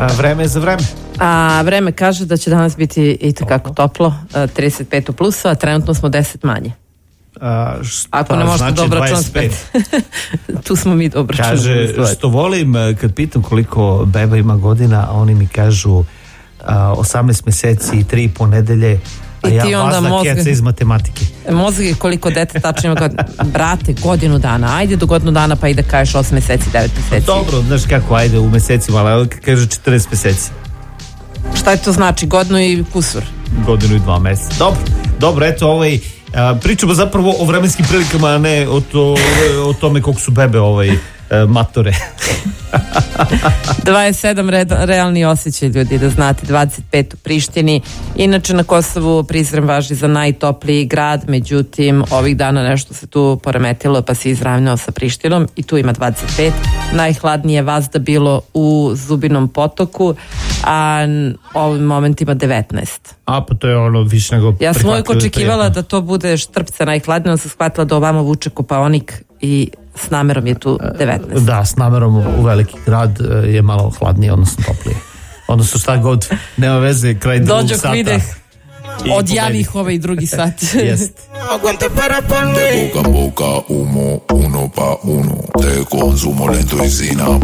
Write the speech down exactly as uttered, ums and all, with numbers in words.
A vreme je za vreme. A vreme kaže da će danas biti i takako toplo, trideset pet u plusu, a trenutno smo deset manje. A, šta Ako ne možete znači dobro računati spet. Tu smo mi dobro računati. Kaže, što volim kad pitam koliko beba ima godina, a oni mi kažu a, osamnaest meseci i tri ponedelje, a I ja vazda keca iz matematike. Mozak je koliko dete tačno ima godina. Brate, godinu dana. Ajde do godinu dana pa i da kažeš osam meseci, devet meseci. Dobro, znaš kako, ajde u mesecima, ali kaže četrnaest meseci. Šta je to znači? Godinu i kusur? Godinu i dva meseca. Dobro, dobro, eto ovaj... A, pričamo zapravo o vremenskim prilikama, a ne o, to, o tome koliko su bebe ovaj, matore. dvadeset sedam re, realni osjećaj, ljudi, da znate, dvadeset pet u Prištini. Inače na Kosovu Prizren važi za najtopliji grad, međutim ovih dana nešto se tu poremetilo pa se izravnao sa Prištinom i tu ima dvadeset pet. Najhladnije vazda bilo u Zubinom Potoku, a ovim momentima devetnaest. A pa to je ono više nego... Ja sam uvijek očekivala da to bude Štrpca najhladnije, onda sam shvatila da ovamo vuče Kopaonik i s namerom je tu devetnaest. Da, s namerom u veliki grad je malo hladnije, odnosno toplije. Odnosno šta god, nema veze, kraj drugog sata. Dođok videh, odjavih ovaj drugi sat. Jest. Aguante para pan de boca a boca, humo, uno pa uno. Te consumo lento y sin apuro.